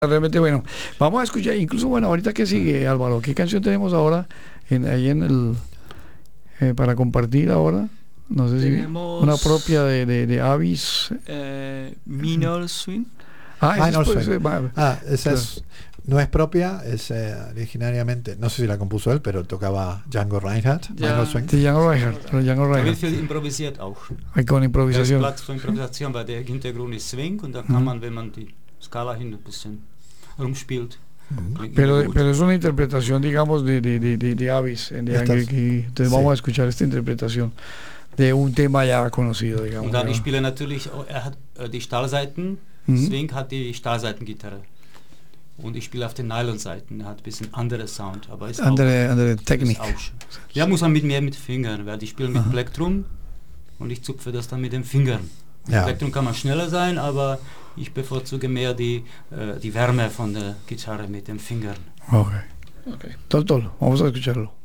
Realmente bueno. Vamos a escuchar, incluso bueno, ahorita que sigue, Álvaro, ¿qué canción tenemos ahora ahí en para compartir ahora? No sé si una propia de Avis. Minor Swing. Minor Swing. Esa claro. no es propia, es originariamente, no sé si la compuso él, pero tocaba Django Reinhardt. Minor Swing. Die Django Reinhardt. Da wird viel improvisiert auch. Con Da ist improvisación. Platz für Improvisation, weil der Hintergrund ist Swing und da kann man, wenn man die Skala hin ein bisschen rumspielt. Pero es una interpretación, digamos, de Avis. Entonces vamos a escuchar esta interpretación de un tema ya conocido, digamos. Und dann ich spiele natürlich, er hat die Stahlsaiten, Swing hat die Stahlseitengitarre. Und ich spiele auf den Nylonseiten, er hat ein bisschen andere Sound, aber ist andere Technik. Ist auch schön. Ja, muss man mehr mit Fingern, weil ich spiele mit Plektrum und ich zupfe das dann mit den Fingern. Mit Plektrum kann man schneller sein, aber ich bevorzuge mehr die Wärme von der Gitarre mit den Fingern. Okay. Tol, vamos a escucharlo.